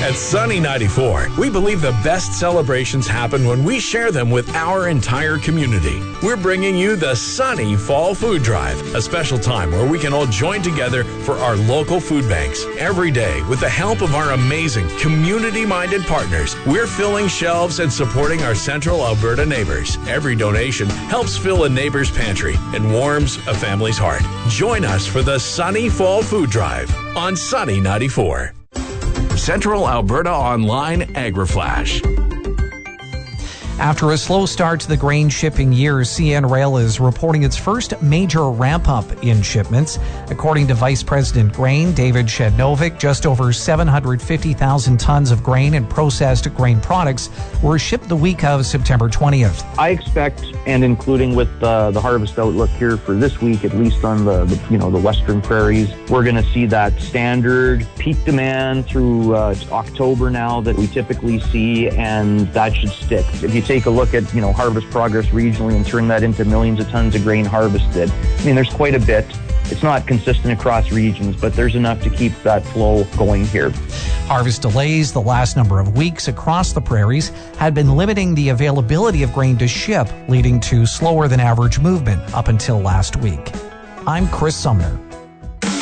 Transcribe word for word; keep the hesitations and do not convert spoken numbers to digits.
At Sunny ninety-four, we believe the best celebrations happen when we share them with our entire community. We're bringing you the Sunny Fall Food Drive, a special time where we can all join together for our local food banks. Every day, with the help of our amazing community-minded partners, we're filling shelves and supporting our Central Alberta neighbors. Every donation helps fill a neighbor's pantry and warms a family's heart. Join us for the Sunny Fall Food Drive on Sunny ninety-four. Central Alberta Online AgriFlash. After a slow start to the grain shipping year, C N Rail is reporting its first major ramp-up in shipments. According to Vice President Grain, David Shednovic, just over seven hundred fifty thousand tons of grain and processed grain products were shipped the week of September twentieth. I expect, and including with uh, the harvest outlook here for this week, at least on the, the you know the western prairies, we're going to see that standard peak demand through uh, October now that we typically see, and that should stick. If you take a look at, you know, harvest progress regionally and turn that into millions of tons of grain harvested, I mean, there's quite a bit. It's not consistent across regions, but there's enough to keep that flow going here. Harvest delays the last number of weeks across the prairies had been limiting the availability of grain to ship, leading to slower than average movement up until last week. I'm Chris Sumner.